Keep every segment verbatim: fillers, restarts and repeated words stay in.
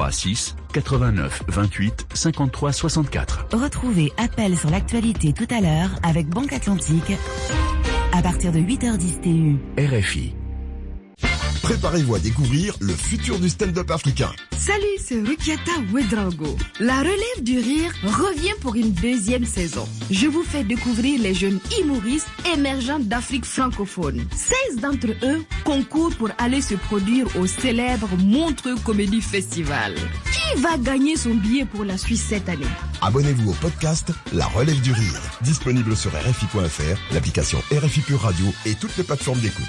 zéro un six quatre-vingt-neuf vingt-huit cinquante-trois soixante-quatre. Retrouvez Appel sur l'actualité tout à l'heure avec Banque Atlantique à partir de huit heures dix T U. R F I. Préparez-vous à découvrir le futur du stand-up africain. Salut, c'est Rukiata Ouedraogo. La relève du rire revient pour une deuxième saison. Je vous fais découvrir les jeunes humoristes émergents d'Afrique francophone. seize d'entre eux concourent pour aller se produire au célèbre Montreux Comedy Festival. Qui va gagner son billet pour la Suisse cette année? Abonnez-vous au podcast La Relève du Rire. Disponible sur R F I point F R, l'application R F I Pure Radio et toutes les plateformes d'écoute.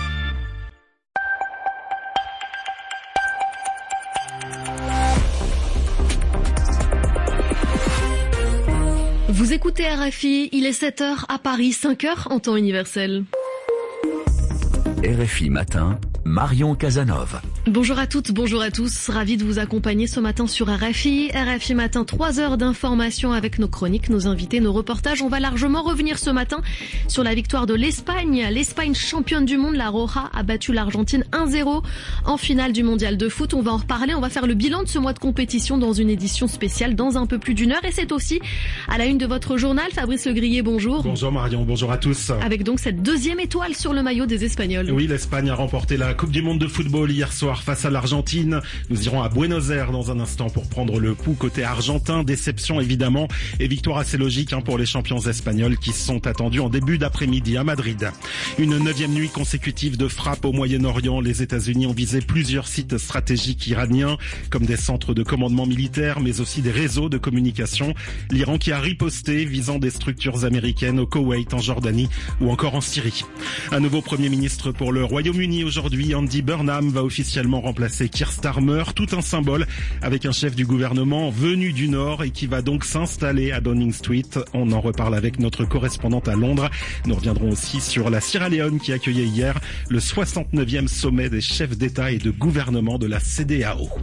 Vous écoutez R F I, il est sept heures à Paris, cinq heures en temps universel. R F I Matin, Marion Casanova. Bonjour à toutes, bonjour à tous. Ravi de vous accompagner ce matin sur R F I. R F I Matin, trois heures d'information avec nos chroniques, nos invités, nos reportages. On va largement revenir ce matin sur la victoire de l'Espagne. L'Espagne championne du monde, la Roja a battu l'Argentine un zéro en finale du mondial de foot. On va en reparler, on va faire le bilan de ce mois de compétition dans une édition spéciale dans un peu plus d'une heure. Et c'est aussi à la une de votre journal. Fabrice Legrier, bonjour. Bonjour Marion, bonjour à tous. Avec donc cette deuxième étoile sur le maillot des Espagnols. Oui, l'Espagne a remporté la Coupe du monde de football hier soir face à l'Argentine. Nous irons à Buenos Aires dans un instant pour prendre le pouls côté argentin. Déception évidemment et victoire assez logique hein, pour les champions espagnols qui sont attendus en début d'après-midi à Madrid. Une neuvième nuit consécutive de frappe au Moyen-Orient. Les États-Unis ont visé plusieurs sites stratégiques iraniens comme des centres de commandement militaire mais aussi des réseaux de communication. L'Iran qui a riposté visant des structures américaines au Koweït, en Jordanie ou encore en Syrie. Un nouveau Premier ministre pour le Royaume-Uni aujourd'hui. Andy Burnham va officiellement remplacer Keir Starmer, tout un symbole avec un chef du gouvernement venu du Nord et qui va donc s'installer à Downing Street. On en reparle avec notre correspondante à Londres. Nous reviendrons aussi sur la Sierra Leone qui accueillait hier le soixante-neuvième sommet des chefs d'État et de gouvernement de la C D A O.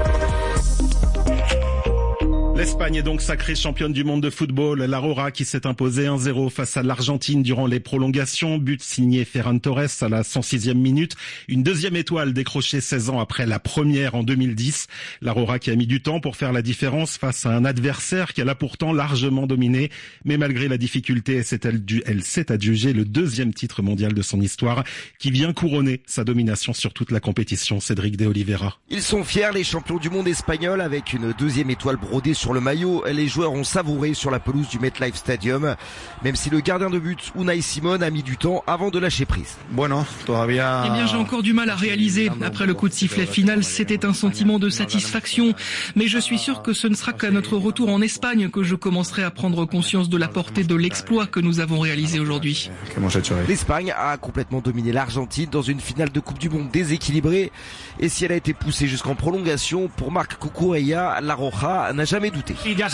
L'Espagne est donc sacrée championne du monde de football. La Roja qui s'est imposée un zéro face à l'Argentine durant les prolongations. But signé Ferran Torres à la cent sixième minute. Une deuxième étoile décrochée seize ans après la première en deux mille dix. La Roja qui a mis du temps pour faire la différence face à un adversaire qu'elle a pourtant largement dominé. Mais malgré la difficulté, elle s'est adjugée le deuxième titre mondial de son histoire qui vient couronner sa domination sur toute la compétition. Cédric de Oliveira. Ils sont fiers, les champions du monde espagnols, avec une deuxième étoile brodée sur le maillot. Les joueurs ont savouré sur la pelouse du MetLife Stadium, même si le gardien de but Unai Simon a mis du temps avant de lâcher prise. Bueno, todavía... Eh bien, j'ai encore du mal à réaliser. Après le coup de sifflet final, c'était un sentiment de satisfaction. Mais je suis sûr que ce ne sera qu'à notre retour en Espagne que je commencerai à prendre conscience de la portée de l'exploit que nous avons réalisé aujourd'hui. L'Espagne a complètement dominé l'Argentine dans une finale de Coupe du Monde déséquilibrée. Et si elle a été poussée jusqu'en prolongation, pour Marc Cucurella, la Roja n'a jamais douté.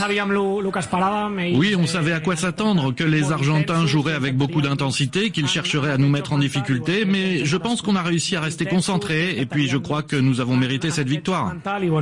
Oui, on savait à quoi s'attendre, que les Argentins joueraient avec beaucoup d'intensité, qu'ils chercheraient à nous mettre en difficulté, mais je pense qu'on a réussi à rester concentrés, et puis je crois que nous avons mérité cette victoire.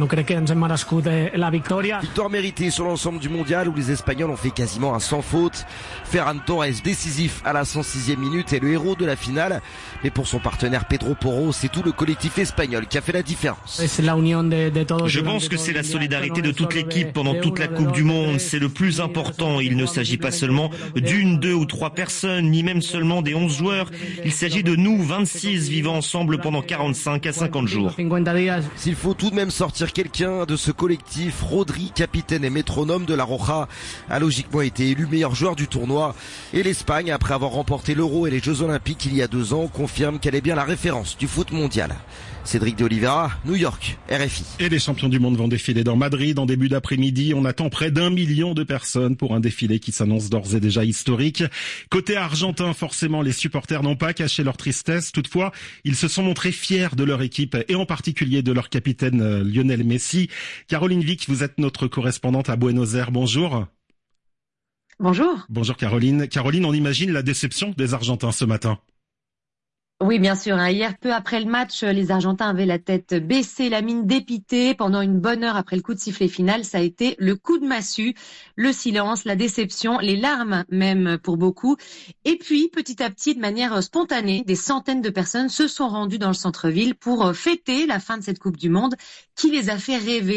Victoire méritée sur l'ensemble du mondial où les Espagnols ont fait quasiment un sans faute. Ferran Torres décisif à la cent sixième minute est le héros de la finale, mais pour son partenaire Pedro Porro, c'est tout le collectif espagnol qui a fait la différence. Je pense que c'est la solidarité de toute l'équipe pendant toute la Coupe du Monde, c'est le plus important. Il ne s'agit pas seulement d'une, deux ou trois personnes, ni même seulement des onze joueurs. Il s'agit de nous, vingt-six, vivant ensemble pendant quarante-cinq à cinquante jours. S'il faut tout de même sortir quelqu'un de ce collectif, Rodri, capitaine et métronome de la Roja, a logiquement été élu meilleur joueur du tournoi. Et l'Espagne, après avoir remporté l'Euro et les Jeux Olympiques il y a deux ans, confirme qu'elle est bien la référence du foot mondial. Cédric de Oliveira, New York, R F I. Et les champions du monde vont défiler dans Madrid en début d'après-midi. On attend près d'un million de personnes pour un défilé qui s'annonce d'ores et déjà historique. Côté argentin, forcément, les supporters n'ont pas caché leur tristesse. Toutefois, ils se sont montrés fiers de leur équipe et en particulier de leur capitaine Lionel Messi. Caroline Vic, vous êtes notre correspondante à Buenos Aires. Bonjour. Bonjour. Bonjour Caroline. Caroline, on imagine la déception des Argentins ce matin. Oui, bien sûr. Hier, peu après le match, les Argentins avaient la tête baissée, la mine dépitée. Pendant une bonne heure après le coup de sifflet final, ça a été le coup de massue, le silence, la déception, les larmes même pour beaucoup. Et puis, petit à petit, de manière spontanée, des centaines de personnes se sont rendues dans le centre-ville pour fêter la fin de cette Coupe du Monde qui les a fait rêver.